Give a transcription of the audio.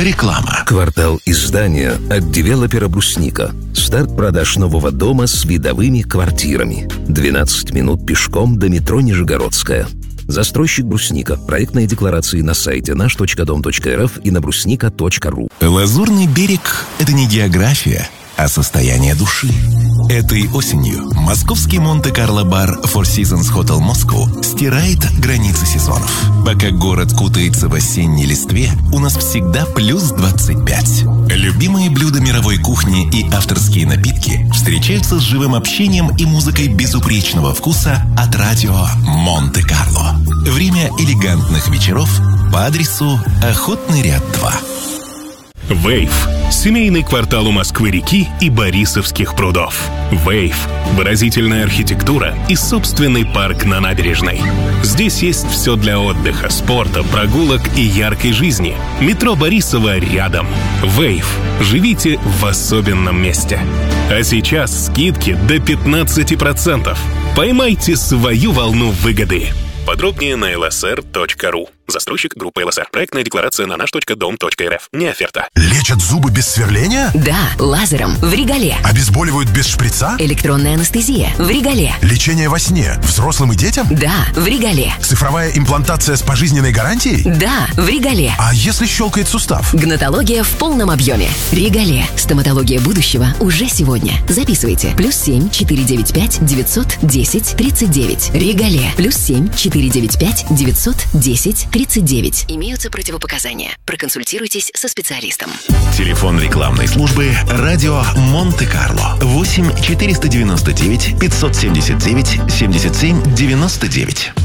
Реклама. Квартал издания от девелопера «Брусника». Старт продаж нового дома с видовыми квартирами. 12 минут пешком до метро Нижегородская. Застройщик «Брусника». Проектные декларации на сайте наш.дом.рф и на брусника.ру. Лазурный берег – это не география, а состояние души. Этой осенью московский Монте-Карло-бар Four Seasons Hotel Moscow стирает границы сезонов. Пока город кутается в осенней листве, у нас всегда плюс 25. Любимые блюда мировой кухни и авторские напитки встречаются с живым общением и музыкой безупречного вкуса от радио Монте-Карло. Время элегантных вечеров по адресу Охотный ряд 2. Вейв – семейный квартал у Москвы-реки и Борисовских прудов. Вейв – выразительная архитектура и собственный парк на набережной. Здесь есть все для отдыха, спорта, прогулок и яркой жизни. Метро Борисова рядом. Вейв. Живите в особенном месте. А сейчас скидки до 15%. Поймайте свою волну выгоды. Подробнее на lsr.ru. Застройщик группы ЛСР. Проектная декларация на наш.дом.рф. Не оферта. Лечат зубы без сверления? Да, лазером в Регале. Обезболивают без шприца? Электронная анестезия в Регале. Лечение во сне взрослым и детям? Да, в Регале. Цифровая имплантация с пожизненной гарантией? Да, в Регале. А если щелкает сустав? Гнатология в полном объеме. Регале. Стоматология будущего уже сегодня. Записывайте. +7 495 910 39. Регале. +7 495 910 39. Имеются противопоказания. Проконсультируйтесь со специалистом. Телефон рекламной службы «Радио Монте-Карло» 8 499 579 77 99.